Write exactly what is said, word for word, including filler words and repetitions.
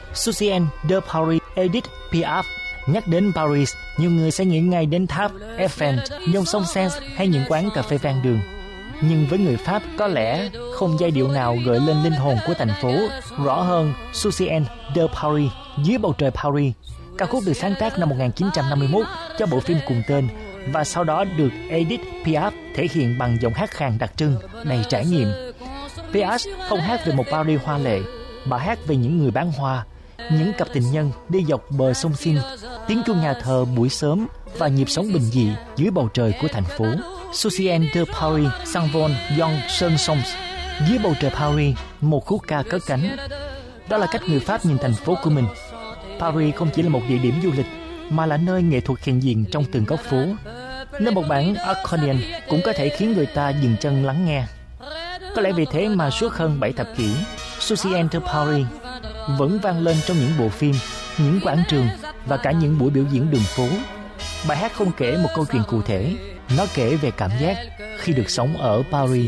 Lucien de Paris, Edith Piaf. Nhắc đến Paris, nhiều người sẽ nghĩ ngay đến tháp Eiffel, dòng sông Seine hay những quán cà phê ven đường. Nhưng với người Pháp, có lẽ không giai điệu nào gợi lên linh hồn của thành phố rõ hơn Lucien de Paris, Dưới bầu trời Paris. Ca khúc được sáng tác năm một nghìn chín trăm năm mươi mốt cho bộ phim cùng tên và sau đó được Edith Piaf thể hiện bằng giọng hát khàn đặc trưng, đầy trải nghiệm. Piaf không hát về một Paris hoa lệ, bà hát về những người bán hoa, những cặp tình nhân đi dọc bờ sông Seine, tiếng chuông nhà thờ buổi sớm và nhịp sống bình dị dưới bầu trời của thành phố. Lucien de Paris s'envole dans son sens. Dưới bầu trời Paris, một khúc ca cất cánh. Đó là cách người Pháp nhìn thành phố của mình. Paris không chỉ là một địa điểm du lịch, mà là nơi nghệ thuật hiện diện trong từng góc phố. Nên một bản accordion cũng có thể khiến người ta dừng chân lắng nghe. Có lẽ vì thế mà suốt hơn bảy thập kỷ, Lucien de Paris vẫn vang lên trong những bộ phim, những quảng trường và cả những buổi biểu diễn đường phố. Bài hát không kể một câu chuyện cụ thể, nó kể về cảm giác khi được sống ở Paris.